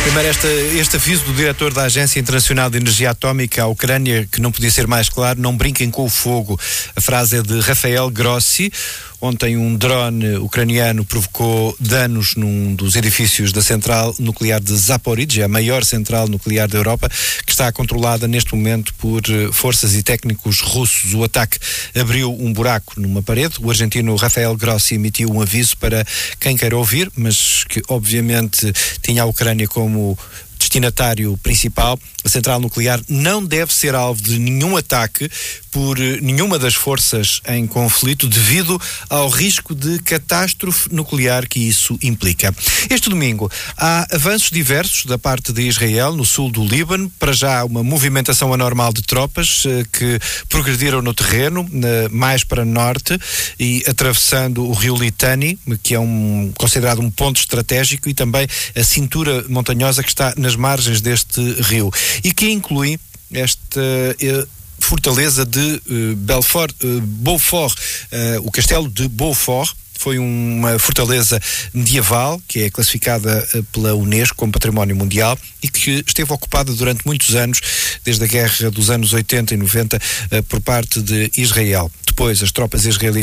Primeiro, este aviso do diretor da Agência Internacional de Energia Atómica à Ucrânia, que não podia ser mais claro: não brinquem com o fogo. A frase é de Rafael Grossi. Ontem um drone ucraniano provocou danos num dos edifícios da central nuclear de Zaporizhzhia, a maior central nuclear da Europa, que está controlada neste momento por forças e técnicos russos. O ataque abriu um buraco numa parede. O argentino Rafael Grossi emitiu um aviso para quem queira ouvir, mas que obviamente tinha a Ucrânia como destinatário principal. A central nuclear não deve ser alvo de nenhum ataque por nenhuma das forças em conflito, devido ao risco de catástrofe nuclear que isso implica. Este domingo há avanços diversos da parte de Israel no sul do Líbano. Para já, uma movimentação anormal de tropas que progrediram no terreno, mais para norte e atravessando o rio Litani, que é considerado um ponto estratégico, e também a cintura montanhosa que está nas margens deste rio, e que inclui esta fortaleza de Beaufort. O castelo de Beaufort foi uma fortaleza medieval que é classificada pela Unesco como Património Mundial e que esteve ocupada durante muitos anos, desde a guerra dos anos 80 e 90, por parte de Israel. Depois, as tropas israelitas